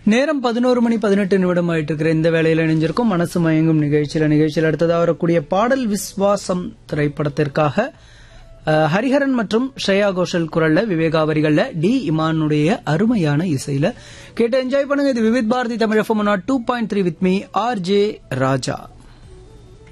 நேரம் 11:18 ஆயிட்டு இருக்கிற இந்த வேளையில இணைஞ்சிருக்கும் மனசு மயங்கும் நிகழ்ச்சியில் அடுத்ததாக வரக்கூடிய பாடல் விஸ்வாசம் திரைப்படத்திற்காக ஹரிஹரன் மற்றும் ஸ்ரேயா கோஷல் குரல்ல, விவேகா வரிகள்ல, டி இமானுடைய அருமையான இசையில கேட்டு என்ஜாய் பண்ணுங்க. இது Vividh Bharathi Tamil FM 2.3 with me RJ Raja.